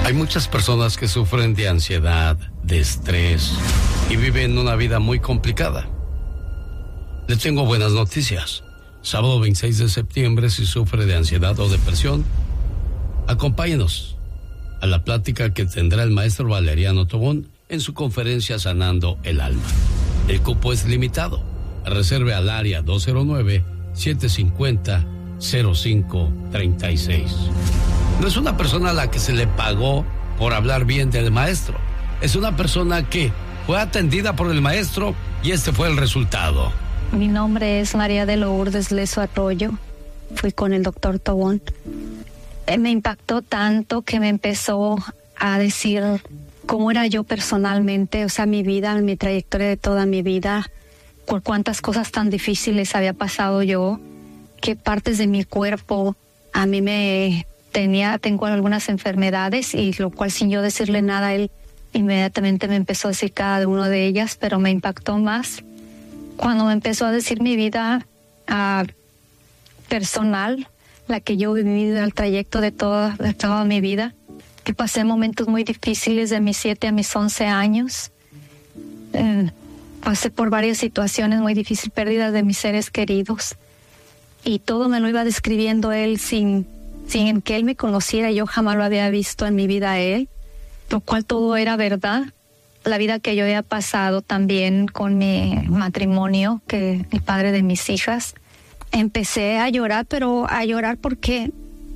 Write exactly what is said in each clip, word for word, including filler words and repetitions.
Hay muchas personas que sufren de ansiedad, de estrés y viven una vida muy complicada. Les tengo buenas noticias. Sábado veintiséis de septiembre, si sufre de ansiedad o depresión, acompáñenos a la plática que tendrá el maestro Valeriano Tobón en su conferencia Sanando el Alma. El cupo es limitado. Reserve al área dos cero nueve, siete cinco cero, cero cinco tres seis. No es una persona a la que se le pagó por hablar bien del maestro. Es una persona que fue atendida por el maestro y este fue el resultado. Mi nombre es María de Lourdes Leso Arroyo. Fui con el doctor Tobón. Eh, me impactó tanto que me empezó a decir cómo era yo personalmente, o sea, mi vida, mi trayectoria de toda mi vida, por cuántas cosas tan difíciles había pasado yo, qué partes de mi cuerpo a mí me tenía, tengo algunas enfermedades, y lo cual sin yo decirle nada, él inmediatamente me empezó a decir cada una de ellas, pero me impactó más cuando me empezó a decir mi vida uh, personal, la que yo he vivido, el trayecto de toda, de toda mi vida, que pasé momentos muy difíciles de mis siete a mis once años. Eh, pasé por varias situaciones muy difíciles, pérdidas de mis seres queridos, y todo me lo iba describiendo él sin, sin que él me conociera. Yo jamás lo había visto en mi vida a él, lo cual todo era verdad. La vida que yo había pasado también con mi matrimonio, que el padre de mis hijas. Empecé a llorar, pero a llorar porque,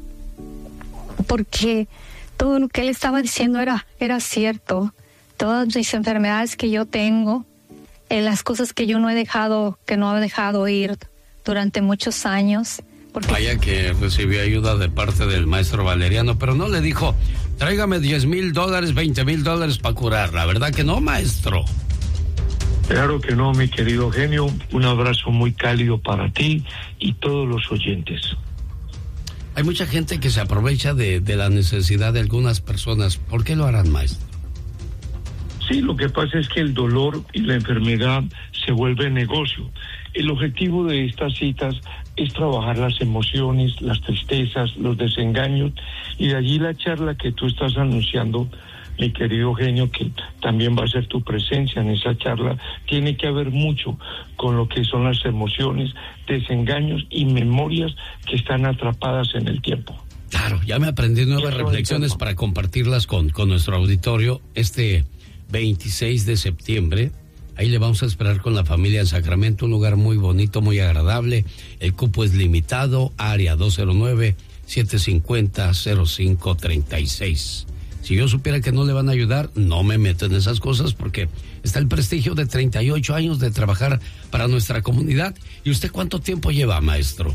porque todo lo que él estaba diciendo era, era cierto. Todas mis enfermedades que yo tengo, eh, las cosas que yo no he dejado, que no he dejado ir durante muchos años. Porque... Vaya que recibió ayuda de parte del maestro Valeriano, pero no le dijo, tráigame diez mil dólares, veinte mil dólares para curarla, ¿verdad que no, maestro? Claro que no, mi querido genio. Un abrazo muy cálido para ti y todos los oyentes. Hay mucha gente que se aprovecha de, de la necesidad de algunas personas. ¿Por qué lo harán, maestro? Sí, lo que pasa es que el dolor y la enfermedad se vuelve negocio. El objetivo de estas citas es trabajar las emociones, las tristezas, los desengaños, y de allí la charla que tú estás anunciando, mi querido genio, que también va a ser tu presencia en esa charla. Tiene que ver mucho con lo que son las emociones, desengaños y memorias que están atrapadas en el tiempo. Claro, ya me aprendí nuevas reflexiones para compartirlas con, con nuestro auditorio este veintiséis de septiembre. Ahí le vamos a esperar con la familia en Sacramento, un lugar muy bonito, muy agradable. El cupo es limitado, área dos cero nueve, siete cinco cero, cero cinco tres seis. Si yo supiera que no le van a ayudar, no me meto en esas cosas, porque está el prestigio de treinta y ocho años de trabajar para nuestra comunidad. ¿Y usted cuánto tiempo lleva, maestro?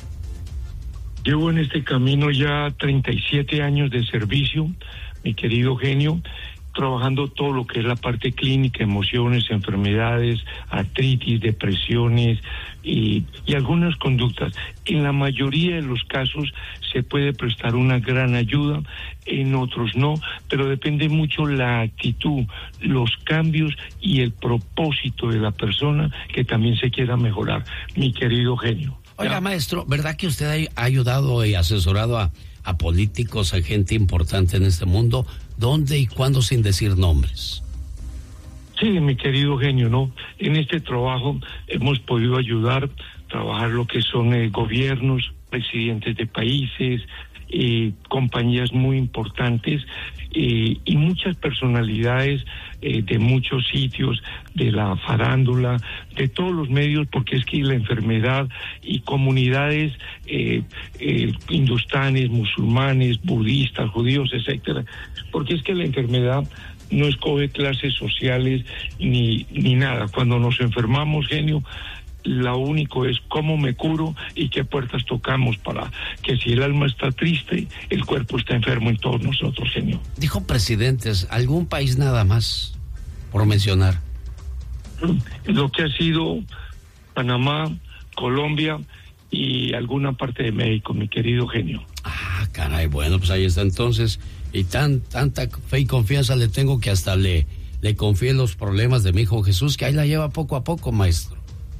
Llevo en este camino ya treinta y siete años de servicio, mi querido genio, trabajando todo lo que es la parte clínica, emociones, enfermedades, artritis, depresiones y, y algunas conductas. En la mayoría de los casos se puede prestar una gran ayuda, en otros no, pero depende mucho la actitud, los cambios y el propósito de la persona que también se quiera mejorar, mi querido genio. Oiga, maestro, ¿verdad que usted ha ayudado y asesorado a, a políticos, a gente importante en este mundo? ¿Dónde y cuándo, sin decir nombres? Sí, mi querido genio, ¿no? En este trabajo hemos podido ayudar, trabajar lo que son eh, gobiernos, presidentes de países, eh, compañías muy importantes eh, y muchas personalidades eh, de muchos sitios, de la farándula, de todos los medios, porque es que la enfermedad y comunidades eh, eh, hindustanes, musulmanes, budistas, judíos, etcétera, porque es que la enfermedad no escoge clases sociales ni, ni nada. Cuando nos enfermamos, genio, lo único es cómo me curo y qué puertas tocamos para que si el alma está triste, el cuerpo está enfermo en todos nosotros, genio. Dijo presidentes, algún país nada más, por mencionar. Lo que ha sido Panamá, Colombia y alguna parte de México, mi querido genio. Ah, caray, bueno, pues ahí está entonces. Y tan tanta fe y confianza le tengo que hasta le, le confié los problemas de mi hijo Jesús, que ahí la lleva poco a poco, maestro.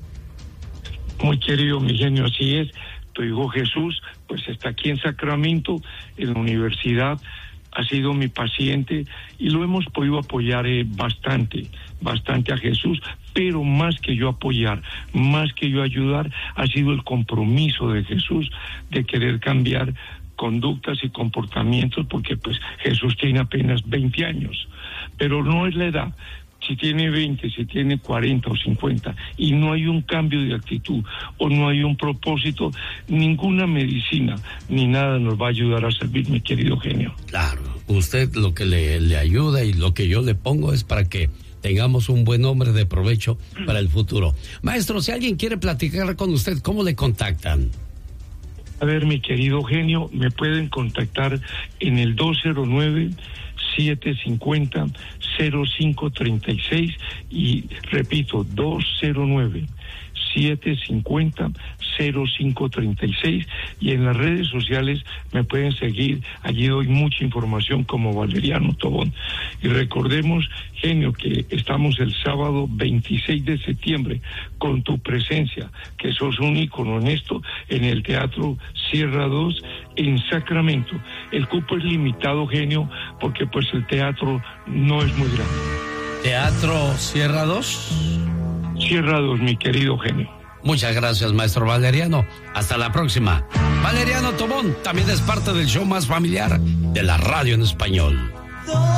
Muy querido, mi genio, así es. Tu hijo Jesús, pues está aquí en Sacramento, en la universidad, ha sido mi paciente y lo hemos podido apoyar eh, bastante, bastante a Jesús, pero más que yo apoyar, más que yo ayudar, ha sido el compromiso de Jesús de querer cambiar conductas y comportamientos, porque pues Jesús tiene apenas veinte años, pero no es la edad. Si tiene veinte, si tiene cuarenta o cincuenta y no hay un cambio de actitud o no hay un propósito, ninguna medicina ni nada nos va a ayudar a servir, mi querido genio. Claro, usted lo que le, le ayuda y lo que yo le pongo es para que tengamos un buen hombre de provecho para el futuro. Maestro, si alguien quiere platicar con usted, ¿cómo le contactan? A ver, mi querido genio, me pueden contactar en el dos cero nueve, siete cinco cero, cero cinco tres seis y repito, dos cero nueve, siete cinco cero, cero cinco tres seis, y en las redes sociales me pueden seguir, allí doy mucha información como Valeriano Tobón. Y recordemos, genio, que estamos el sábado veintiséis de septiembre con tu presencia, que sos un ícono en esto, en el Teatro Sierra dos en Sacramento. El cupo es limitado, genio, porque pues el teatro no es muy grande. ¿Teatro Sierra dos? Sierra dos, mi querido genio. Muchas gracias, maestro Valeriano. Hasta la próxima. Valeriano Tobón también es parte del show más familiar de la radio en español.